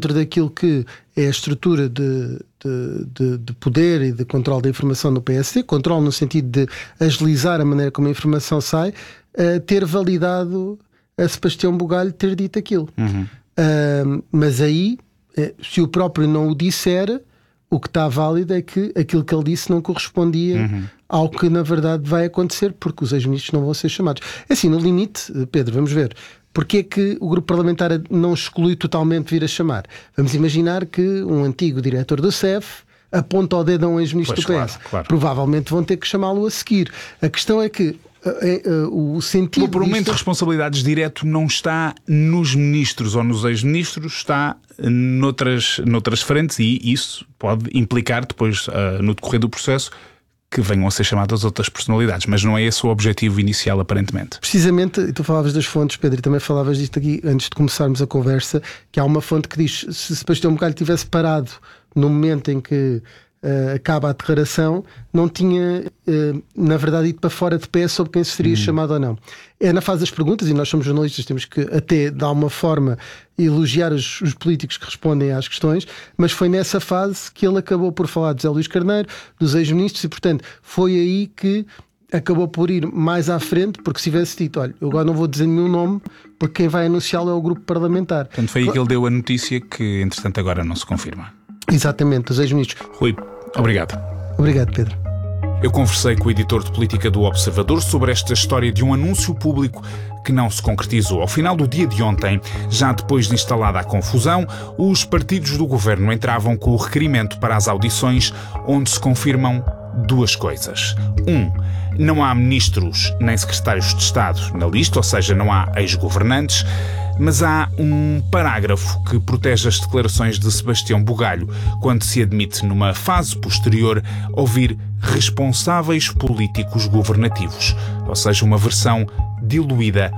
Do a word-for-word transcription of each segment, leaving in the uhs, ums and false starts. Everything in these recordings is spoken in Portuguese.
dentro daquilo que é a estrutura de, de, de, de poder e de controle da informação do P S D, controle no sentido de agilizar a maneira como a informação sai, uh, ter validado a Sebastião Bugalho ter dito aquilo. Uhum. Uh, mas aí, se o próprio não o disser, o que está válido é que aquilo que ele disse não correspondia uhum. ao que na verdade vai acontecer, porque os ex-ministros não vão ser chamados. É assim, no limite, Pedro, vamos ver. Porquê é que o grupo parlamentar não exclui totalmente vir a chamar? Vamos imaginar que um antigo diretor do C E F aponta o dedo a um ex-ministro do P S. Claro, claro. Provavelmente vão ter que chamá-lo a seguir. A questão é que É, é, o sentido. O aumento de responsabilidades direto não está nos ministros ou nos ex-ministros, está noutras, noutras frentes, e isso pode implicar depois, uh, no decorrer do processo, que venham a ser chamadas outras personalidades, mas não é esse o objetivo inicial, aparentemente. Precisamente, tu falavas das fontes, Pedro, e também falavas disto aqui antes de começarmos a conversa, que há uma fonte que diz: se Sebastião Bugalho tivesse parado no momento em que Uh, acaba a declaração, não tinha uh, na verdade ido para fora de pé sobre quem se seria hum. chamado ou não. É na fase das perguntas, e nós somos jornalistas, temos que até de alguma forma elogiar os, os políticos que respondem às questões, mas foi nessa fase que ele acabou por falar de José Luís Carneiro, dos ex-ministros, e portanto foi aí que acabou por ir mais à frente, porque se tivesse dito: olha, eu agora não vou dizer nenhum nome, porque quem vai anunciá-lo é o grupo parlamentar. Portanto foi aí que ele deu a notícia que entretanto agora não se confirma. Exatamente, os ex-ministros. Rui, obrigado. Obrigado, Pedro. Eu conversei com o editor de política do Observador sobre esta história de um anúncio público que não se concretizou. Ao final do dia de ontem, já depois de instalada a confusão, os partidos do governo entravam com o requerimento para as audições, onde se confirmam duas coisas. Um, não há ministros nem secretários de Estado na lista, ou seja, não há ex-governantes, mas há um parágrafo que protege as declarações de Sebastião Bugalho quando se admite, numa fase posterior, ouvir responsáveis políticos governativos, ou seja, uma versão diluída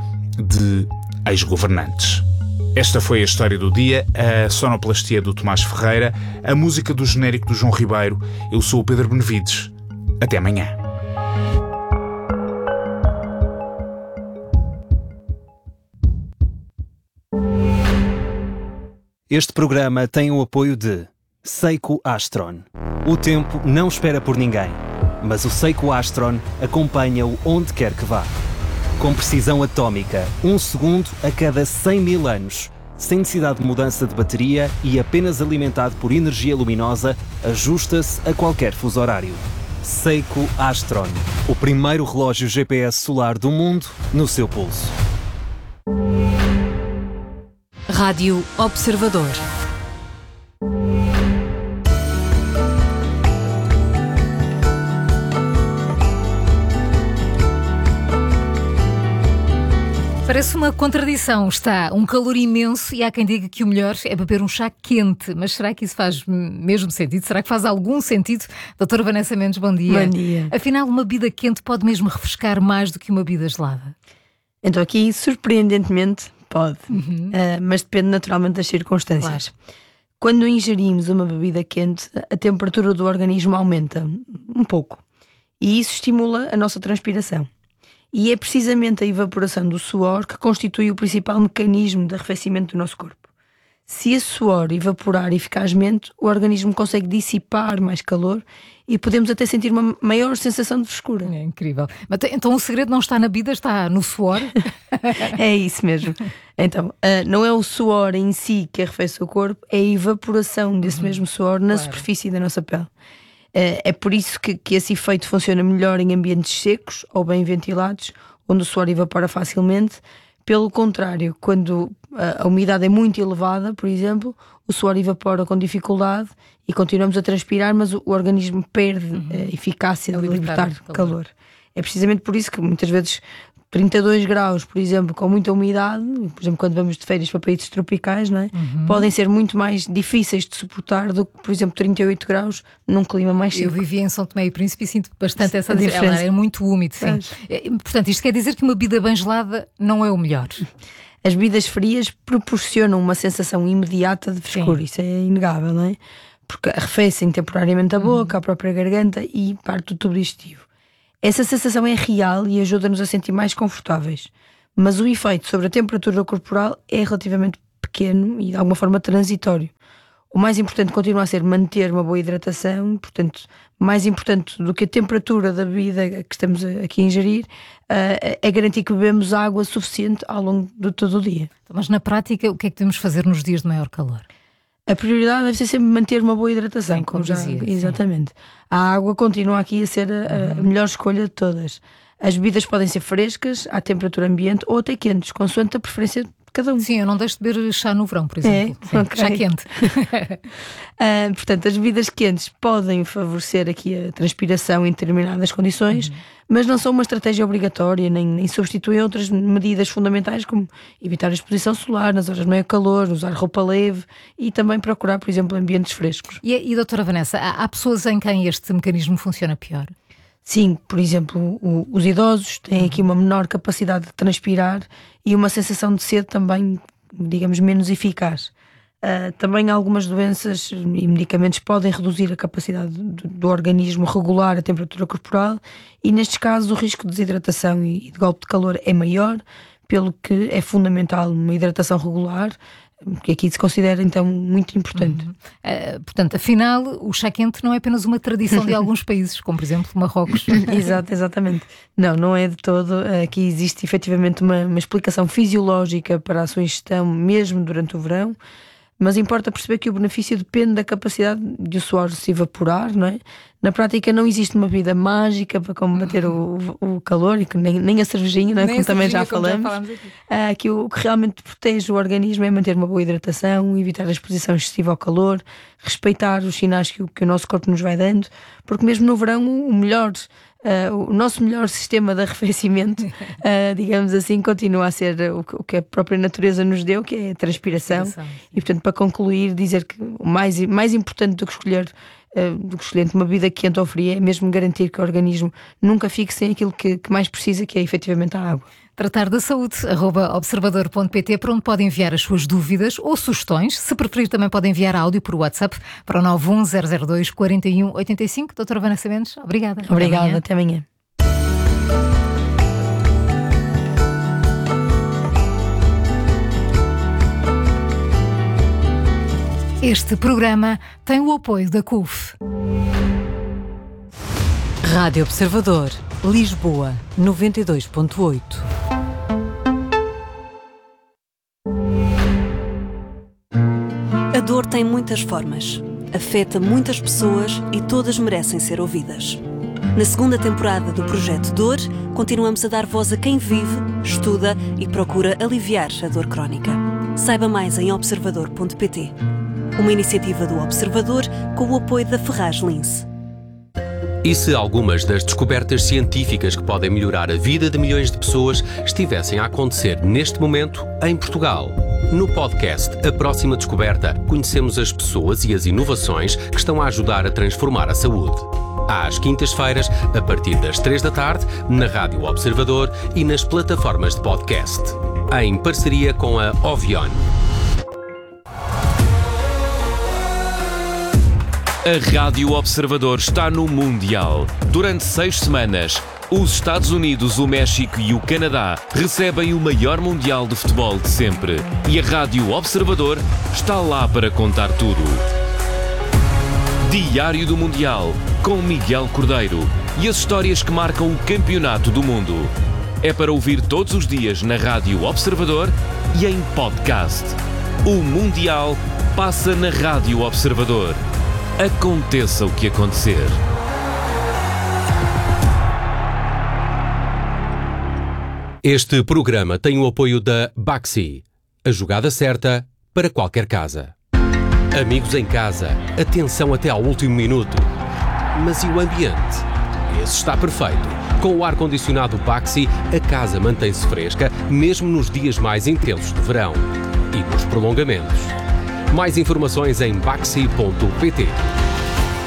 de ex-governantes. Esta foi a história do dia, a sonoplastia do Tomás Ferreira, a música do genérico do João Ribeiro. Eu sou o Pedro Benevides. Até amanhã. Este programa tem o apoio de Seiko Astron. O tempo não espera por ninguém, mas o Seiko Astron acompanha-o onde quer que vá. Com precisão atómica, um segundo a cada cem mil anos, sem necessidade de mudança de bateria e apenas alimentado por energia luminosa, ajusta-se a qualquer fuso horário. Seiko Astron, o primeiro relógio G P S solar do mundo no seu pulso. Rádio Observador. Parece uma contradição. Está um calor imenso e há quem diga que o melhor é beber um chá quente. Mas será que isso faz mesmo sentido? Será que faz algum sentido? Doutora Vanessa Mendes, bom dia. Bom dia. Afinal, uma bebida quente pode mesmo refrescar mais do que uma bebida gelada? Então aqui, surpreendentemente, pode. Uhum. Uh, mas depende naturalmente das circunstâncias. Claro. Quando ingerimos uma bebida quente, a temperatura do organismo aumenta um pouco. E isso estimula a nossa transpiração. E é precisamente a evaporação do suor que constitui o principal mecanismo de arrefecimento do nosso corpo. Se esse suor evaporar eficazmente, o organismo consegue dissipar mais calor e podemos até sentir uma maior sensação de frescura. É incrível. Mas, então o segredo não está na bebida, está no suor? É isso mesmo. Então, uh, não é o suor em si que arrefece o corpo, é a evaporação desse uhum. mesmo suor na claro. superfície da nossa pele. Uh, é por isso que, que esse efeito funciona melhor em ambientes secos ou bem ventilados, onde o suor evapora facilmente. Pelo contrário, quando a, a umidade é muito elevada, por exemplo, o suor evapora com dificuldade e continuamos a transpirar, mas o, o organismo perde uhum. a eficácia de libertar calor. calor. É precisamente por isso que muitas vezes trinta e dois graus, por exemplo, com muita umidade, por exemplo, quando vamos de férias para países tropicais, não é? Uhum. Podem ser muito mais difíceis de suportar do que, por exemplo, trinta e oito graus num clima mais seco. Eu vivi em São Tomé e Príncipe e sinto bastante essa diferença. Ela é muito úmido, sim. É. Portanto, isto quer dizer que uma bebida bem gelada não é o melhor. As bebidas frias proporcionam uma sensação imediata de frescura, sim. Isso é inegável, não é? Porque arrefecem temporariamente a boca, uhum. a própria garganta e parte do tubo digestivo. Essa sensação é real e ajuda-nos a sentir mais confortáveis, mas o efeito sobre a temperatura corporal é relativamente pequeno e de alguma forma transitório. O mais importante continua a ser manter uma boa hidratação, portanto, mais importante do que a temperatura da bebida que estamos aqui a ingerir, uh, é garantir que bebemos água suficiente ao longo de todo o dia. Mas na prática, o que é que devemos fazer nos dias de maior calor? A prioridade deve ser sempre manter uma boa hidratação, sim, como, como já dizia. Exatamente. Sim. A água continua aqui a ser a, a melhor escolha de todas. As bebidas podem ser frescas, à temperatura ambiente, ou até quentes, consoante a preferência de cada um. Sim, eu não deixo de beber chá no verão, por exemplo. É? Sim, Okay. Chá quente. uh, portanto, as bebidas quentes podem favorecer aqui a transpiração em determinadas condições, uhum. mas não são uma estratégia obrigatória, nem, nem substituem outras medidas fundamentais, como evitar a exposição solar nas horas de maior calor, usar roupa leve e também procurar, por exemplo, ambientes frescos. E, e doutora Vanessa, há, há pessoas em quem este mecanismo funciona pior? Sim, por exemplo, o, os idosos têm aqui uma menor capacidade de transpirar e uma sensação de sede também, digamos, menos eficaz. Uh, também algumas doenças e medicamentos podem reduzir a capacidade do, do organismo regular a temperatura corporal e nestes casos o risco de desidratação e de golpe de calor é maior, pelo que é fundamental uma hidratação regular, que aqui se considera então muito importante. Uhum. Uh, portanto, afinal, o chá quente não é apenas uma tradição de alguns países, como por exemplo Marrocos. Exato, exatamente. Não, não é de todo. Aqui existe efetivamente uma, uma explicação fisiológica para a sua ingestão mesmo durante o verão, mas importa perceber que o benefício depende da capacidade de o suor se evaporar, não é? Na prática não existe uma bebida mágica para combater o, o calor, e que nem, nem a cervejinha, não é? Como também já falamos. Já falamos aqui. Ah, que o, o que realmente protege o organismo é manter uma boa hidratação, evitar a exposição excessiva ao calor, respeitar os sinais que o, que o nosso corpo nos vai dando, porque mesmo no verão o melhor... Uh, o nosso melhor sistema de arrefecimento, uh, digamos assim, continua a ser o, o que a própria natureza nos deu, que é a transpiração. E portanto, para concluir, dizer que o mais, mais importante do que escolher uh, do que escolher uma bebida quente ou fria é mesmo garantir que o organismo nunca fique sem aquilo que, que mais precisa, que é efetivamente a água. Tratar da saúde, arroba observador ponto pt, para onde pode enviar as suas dúvidas ou sugestões. Se preferir, também pode enviar áudio por WhatsApp para o nove um zero zero dois quatro um oito cinco. Doutora Vanessa Mendes, obrigada. Obrigada, até amanhã. Este programa tem o apoio da C U F. Rádio Observador, Lisboa, noventa e dois ponto oito. A dor tem muitas formas, afeta muitas pessoas e todas merecem ser ouvidas. Na segunda temporada do Projeto Dor, continuamos a dar voz a quem vive, estuda e procura aliviar a dor crónica. Saiba mais em observador ponto pt. Uma iniciativa do Observador com o apoio da Ferraz Lince. E se algumas das descobertas científicas que podem melhorar a vida de milhões de pessoas estivessem a acontecer neste momento em Portugal? No podcast A Próxima Descoberta, conhecemos as pessoas e as inovações que estão a ajudar a transformar a saúde. Às quintas-feiras, a partir das três da tarde, na Rádio Observador e nas plataformas de podcast. Em parceria com a Ovion. A Rádio Observador está no Mundial. Durante seis semanas, os Estados Unidos, o México e o Canadá recebem o maior Mundial de futebol de sempre. E a Rádio Observador está lá para contar tudo. Diário do Mundial, com Miguel Cordeiro. E as histórias que marcam o campeonato do mundo. É para ouvir todos os dias na Rádio Observador e em podcast. O Mundial passa na Rádio Observador. Aconteça o que acontecer. Este programa tem o apoio da Baxi, a jogada certa para qualquer casa. Amigos em casa, atenção até ao último minuto. Mas e o ambiente? Esse está perfeito. Com o ar-condicionado Baxi, a casa mantém-se fresca, mesmo nos dias mais intensos de verão. E nos prolongamentos. Mais informações em baxi ponto pt.